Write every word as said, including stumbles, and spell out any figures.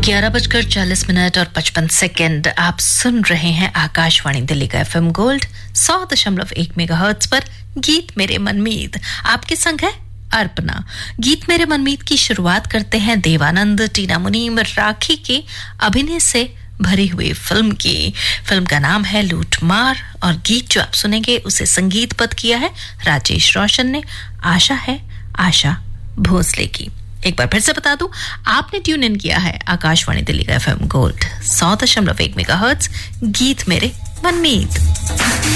ग्यारह बजकर चालीस मिनट और पचपन सेकेंड आप सुन रहे हैं आकाशवाणी दिल्ली का एफएम गोल्ड सौ दशमलव एक मेगाहर्ट्ज पर गीत मेरे मनमीत। आपके संग है अर्पणा। गीत मेरे मनमीत की शुरुआत करते हैं देवानंद, टीना मुनीम, राखी के अभिनय से भरी हुई फिल्म की। फिल्म का नाम है लूटमार और गीत जो आप सुनेंगे उसे संगीतबद्ध किया है राजेश रोशन ने। आशा है आशा भोसले की। एक बार फिर से बता दूं, आपने ट्यून इन किया है आकाशवाणी दिल्ली का एफएम गोल्ड सौ दशमलव एक मेगाहर्ट्ज। गीत मेरे मनमीत।